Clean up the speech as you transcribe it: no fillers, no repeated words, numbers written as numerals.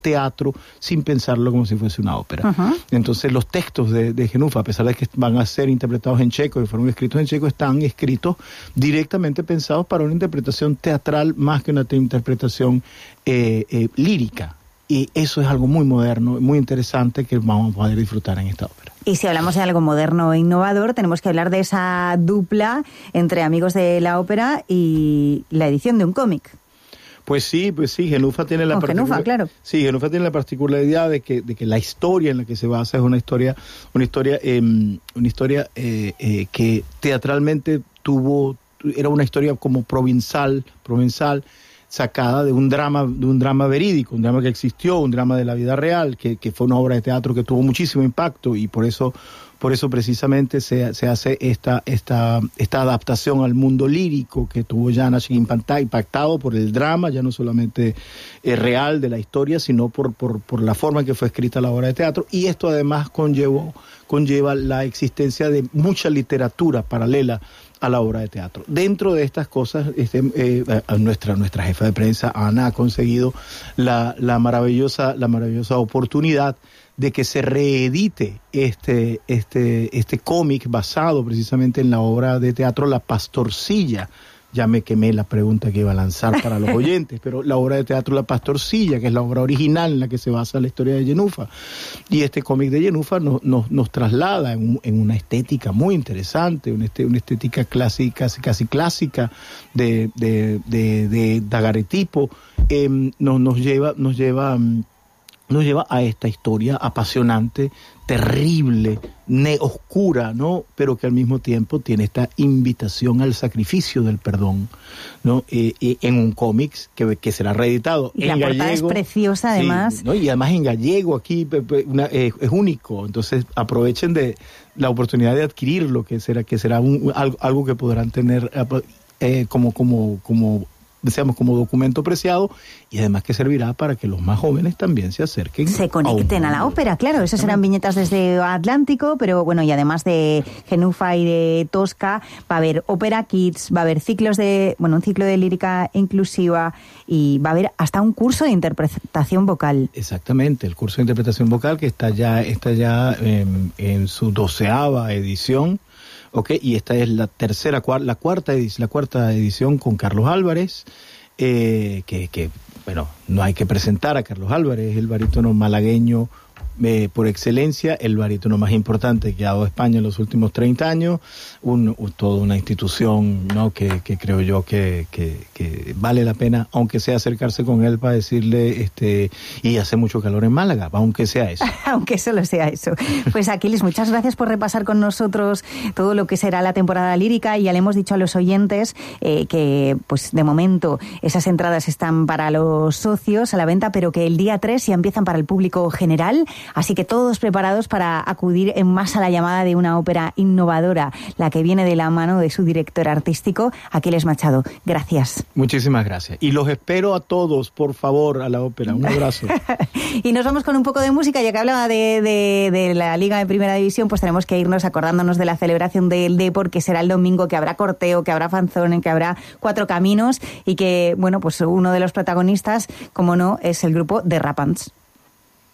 teatro sin pensarlo como si fuese una ópera. Uh-huh. Entonces los textos de Genufa, a pesar de que van a ser interpretados en checo y fueron escritos en checo, están escritos directamente pensados para una interpretación teatral más que una interpretación lírica. Y eso es algo muy moderno, muy interesante que vamos a poder disfrutar en esta ópera. Y si hablamos de algo moderno e innovador, tenemos que hablar de esa dupla entre Amigos de la Ópera y la edición de un cómic. Pues sí, Genufa tiene la particularidad de que la historia en la que se basa es una historia que teatralmente era una historia como provincial, sacada de un drama verídico, un drama que existió, un drama de la vida real, que fue una obra de teatro que tuvo muchísimo impacto, y por eso precisamente se hace esta adaptación al mundo lírico que tuvo János, impactado por el drama, ya no solamente real de la historia, sino por la forma en que fue escrita la obra de teatro. Y esto además conlleva la existencia de mucha literatura paralela a la obra de teatro. Dentro de estas cosas, nuestra jefa de prensa, Ana, ha conseguido la maravillosa oportunidad de que se reedite este cómic basado precisamente en la obra de teatro La Pastorcilla. Ya me quemé la pregunta que iba a lanzar para los oyentes, pero la obra de teatro La Pastorcilla, que es la obra original en la que se basa la historia de Genufa. Y este cómic de Genufa nos traslada en una estética muy interesante, una estética clásica, casi clásica de daguerreotipo, nos lleva a esta historia apasionante, terrible, oscura, ¿no? Pero que al mismo tiempo tiene esta invitación al sacrificio del perdón, ¿no? En un cómic que será reeditado y en la portada gallego. Es preciosa, además. Sí, ¿no? Y además en gallego aquí es único. Entonces aprovechen de la oportunidad de adquirirlo, que será algo que podrán tener como documento preciado, y además que servirá para que los más jóvenes también se acerquen. Se conecten a la ópera, claro. Esas serán viñetas desde Atlántico, pero bueno, y además de Genufa y de Tosca, va a haber Ópera Kids, va a haber un ciclo de lírica inclusiva, y va a haber hasta un curso de interpretación vocal. Exactamente, el curso de interpretación vocal que está ya en su 12ª edición. Okay, y esta es la cuarta edición con Carlos Álvarez, que no hay que presentar a Carlos Álvarez, el barítono malagueño por excelencia, el barítono más importante que ha dado España en los últimos 30 años, toda una institución, ¿no? que creo yo que vale la pena, aunque sea acercarse con él para decirle, y hace mucho calor en Málaga, aunque sea eso. Aunque solo sea eso. Pues Aquiles, muchas gracias por repasar con nosotros todo lo que será la temporada lírica, y ya le hemos dicho a los oyentes que pues de momento esas entradas están para los socios a la venta, pero que el día 3 ya empiezan para el público general. Así que todos preparados para acudir en masa a la llamada de una ópera innovadora, la que viene de la mano de su director artístico, Aquiles Machado. Gracias. Muchísimas gracias. Y los espero a todos, por favor, a la ópera. Un abrazo. Y nos vamos con un poco de música, ya que hablaba de la Liga de Primera División, pues tenemos que irnos acordándonos de la celebración del Depor, que será el domingo, que habrá corteo, que habrá fanzone, que habrá 4 caminos, y que, bueno, pues uno de los protagonistas, como no, es el grupo de Rapants.